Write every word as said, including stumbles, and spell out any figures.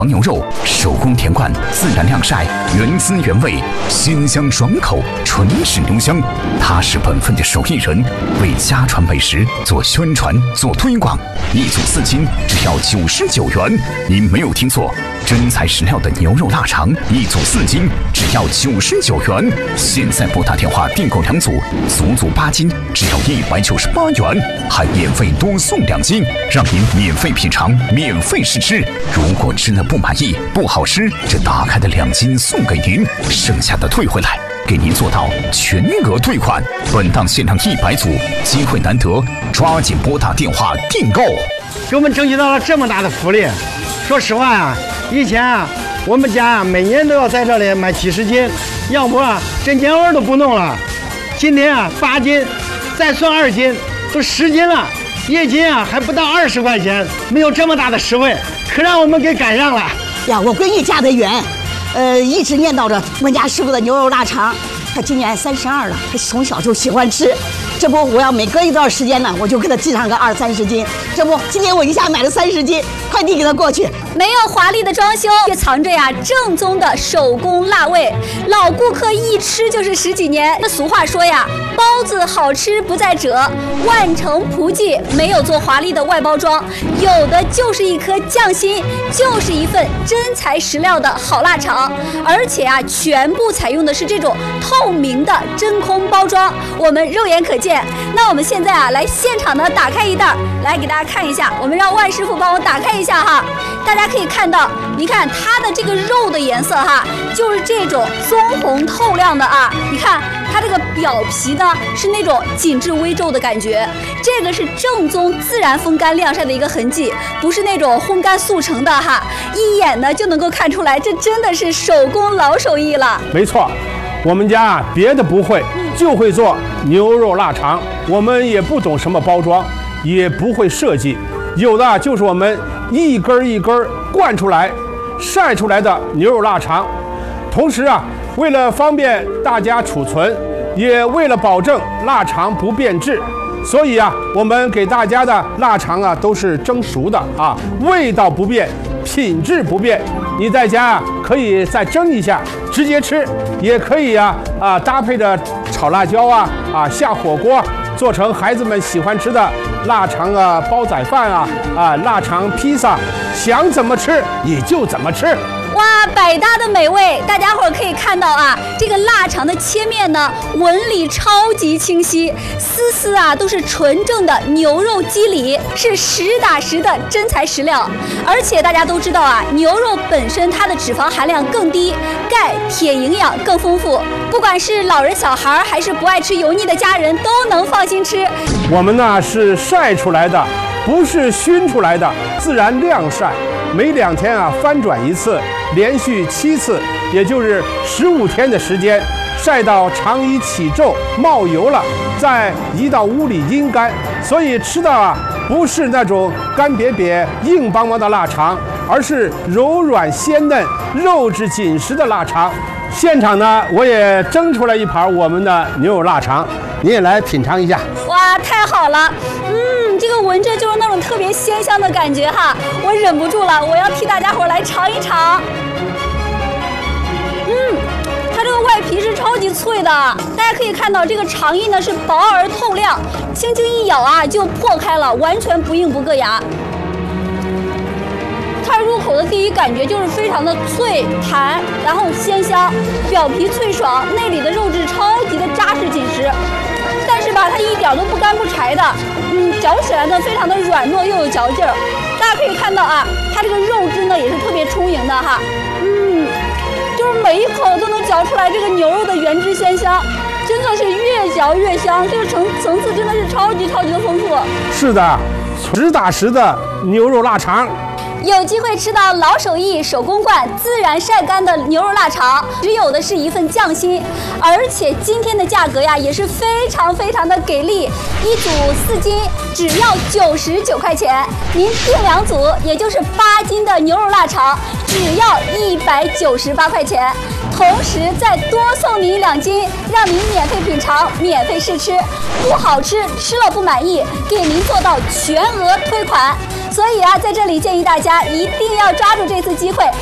牛肉手工田灌，自然晾晒，原汁原味，鲜香爽口，纯是牛香。他是本分的手艺人，为家传美食做宣传、做推广。一组四斤，只要九十九元。您没有听错，真材实料的牛肉腊肠，一组四斤，只要九十九元。现在拨打电话订购两组，足足八斤，只要一百九十八元，还免费多送两斤，让您免费品尝，免费试吃。如果吃了不满意、不好吃，这打开的两斤送给您，剩下的退回来，给您做到全额退款。本档限量一百组，机会难得，抓紧拨打电话订购。 给我们争取到了这么大的福利，说实话啊，以前啊，我们家啊每年都要在这里买几十斤，要不啊这年味都不弄了。今天啊八斤，再算二斤，都十斤了。一斤啊还不到二十块钱，没有这么大的实惠，可让我们给赶上了呀！我闺女嫁得远，呃，一直念叨着我们家师傅的牛肉腊肠。她今年三十二了，她从小就喜欢吃。这不，我要每隔一段时间呢，我就给她寄上个二三十斤。这不，今天我一下买了三十斤，快递给她过去。 没有华丽的装修，却藏着呀正宗的手工辣味，老顾客一吃就是十几年。那俗话说呀，包子好吃不在褶，万成葡记没有做华丽的外包装，有的就是一颗匠心，就是一份真材实料的好腊肠。而且啊，全部采用的是这种透明的真空包装，我们肉眼可见。那我们现在啊，来现场呢打开一袋，来给大家看一下。我们让万师傅帮我打开一下哈，大家可以看到，你看它的这个肉的颜色哈，就是这种棕红透亮的啊。你看它这个表皮呢是那种紧致微皱的感觉，这个是正宗自然风干晾晒的一个痕迹，不是那种烘干速成的哈。一眼呢就能够看出来，这真的是手工老手艺了。 没错。我们家啊，别的不会，就会做牛肉腊肠。我们也不懂什么包装，也不会设计，有的就是我们一根一根灌出来、晒出来的牛肉腊肠。同时啊，为了方便大家储存，也为了保证腊肠不变质，所以啊，我们给大家的腊肠啊都是蒸熟的啊，味道不变，品质不变。你在家啊可以再蒸一下，直接吃，也可以啊啊搭配着炒辣椒啊啊下火锅，做成孩子们喜欢吃的腊肠啊煲仔饭啊啊腊肠披萨，想怎么吃也就怎么吃。 哇，百搭的美味！大家伙儿可以看到啊，这个腊肠的切面呢，纹理超级清晰，丝丝啊都是纯正的牛肉肌理，是实打实的真材实料。而且大家都知道啊，牛肉本身它的脂肪含量更低，钙、铁营养更丰富，不管是老人小孩还是不爱吃油腻的家人，都能放心吃。 我们呢是晒出来的，不是熏出来的，自然晾晒。每两天啊翻转一次，连续七次，也就是十五天的时间，晒到肠衣起皱冒油了，再移到屋里阴干。所以吃的啊不是那种干瘪瘪硬邦邦的腊肠，而是柔软鲜嫩、肉质紧实的腊肠。现场呢，我也蒸出来一盘我们的牛肉腊肠，你也来品尝一下。 哇，太好了，嗯，这个闻着就是那种特别鲜香的感觉哈，我忍不住了，我要替大家伙来尝一尝。嗯，它这个外皮是超级脆的，大家可以看到这个肠衣呢是薄而透亮，轻轻一咬啊就破开了，完全不硬不硌牙。它入口的第一感觉就是非常的脆弹，然后鲜香，表皮脆爽，内里的肉质超级的扎实紧实。但是吧，它一点都不干不柴的，嗯，嚼起来呢非常的软糯又有嚼劲儿。大家可以看到啊，它这个肉汁呢也是特别充盈的哈，嗯，就是每一口都能嚼出来这个牛肉的原汁鲜香，真的是越嚼越香，这个层层次真的是超级超级的丰富。 是的，实打实的牛肉腊肠。 有机会吃到老手艺手工灌自然晒干的牛肉腊肠，只有的是一份匠心，而且今天的价格呀也是非常非常的给力，一组四斤只要九十九块钱，您订两组也就是八斤的牛肉腊肠，只要一百九十八块钱。同时再多送您两斤，让您免费品尝、免费试吃，不好吃吃了不满意，给您做到全额退款。 所以啊，在这里建议大家一定要抓住这次机会，